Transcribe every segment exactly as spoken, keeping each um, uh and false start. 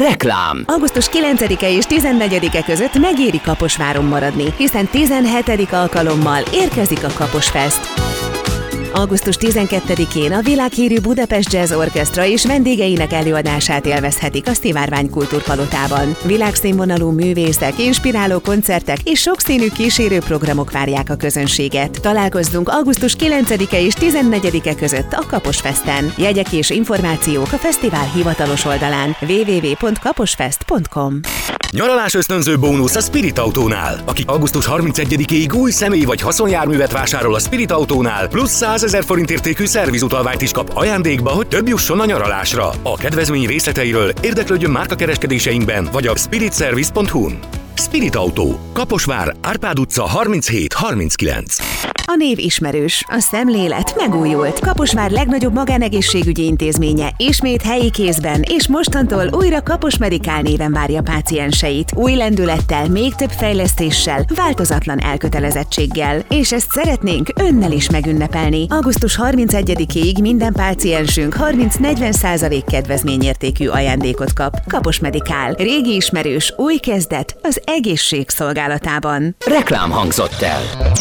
Reklám. Augusztus kilencedike és tizennegyedike között megéri Kaposváron maradni, hiszen tizenhetedik alkalommal érkezik a Kaposfest. augusztus tizenkettedikén a világhírű Budapest Jazz Orchestra és vendégeinek előadását élvezhetik a Szivárvány Kultúrpalotában. Világszínvonalú művészek, inspiráló koncertek és sokszínű kísérőprogramok várják a közönséget. Találkozzunk augusztus kilencedike és tizennegyedike között a Kaposfesten. Jegyek és információk a fesztivál hivatalos oldalán double-u double-u double-u pont kaposfest pont com. Nyaralás ösztönző bónusz a Spirit Autónál. Aki augusztus harmincegyedikéig új személy vagy haszonjárművet vásárol a Spirit Autónál, plusz százezer forint értékű szervizutalványt is kap ajándékba, hogy több jusson a nyaralásra. A kedvezmény részleteiről érdeklődjön márkakereskedéseinkben vagy a spirit service pont hu-n. Spirit Autó. Kaposvár, Árpád utca harminchét harminckilenc. A név ismerős, a szemlélet megújult. Kaposvár legnagyobb magánegészségügyi intézménye ismét helyi kézben, és mostantól újra Kapos Medikál néven várja pácienseit. Új lendülettel, még több fejlesztéssel, változatlan elkötelezettséggel. És ezt szeretnénk önnel is megünnepelni. augusztus harmincegyedikéig minden páciensünk harminc-negyven százalék kedvezményértékű ajándékot kap. Kapos Medikál. Régi ismerős, új kezdet az egészség szolgálatában. Reklám hangzott el.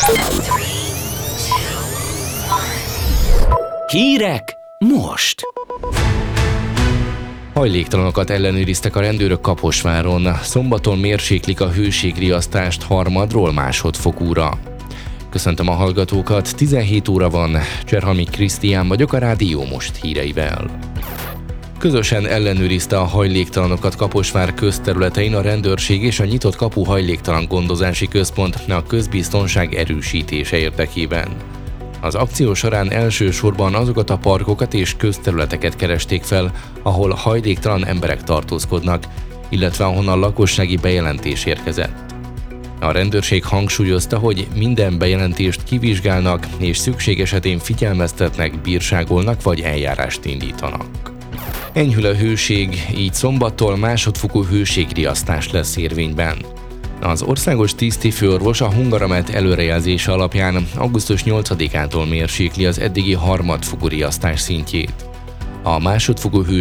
Hírek most. Hajléktalanokat ellenőriztek a rendőrök Kaposváron. Szombaton mérséklik a hőségriasztást harmadról másodfokúra. Köszöntöm a hallgatókat, tizenhét óra van, Cserhalmi Krisztián vagyok a Rádió Most híreivel. Közösen ellenőrizte a hajléktalanokat Kaposvár közterületein a rendőrség és a Nyitott Kapu Hajléktalan Gondozási Központ a közbiztonság erősítése érdekében. Az akció során elsősorban azokat a parkokat és közterületeket keresték fel, ahol hajléktalan emberek tartózkodnak, illetve ahonnan lakossági bejelentés érkezett. A rendőrség hangsúlyozta, hogy minden bejelentést kivizsgálnak és szükség esetén figyelmeztetnek, bírságolnak vagy eljárást indítanak. Enyhül a hőség, így szombattól másodfokú hőségriasztás lesz érvényben. Az országos tisztifőorvos a Hungaramet előrejelzése alapján augusztus nyolcadikától mérsékli az eddigi harmadfokú riasztás szintjét. A másodfokú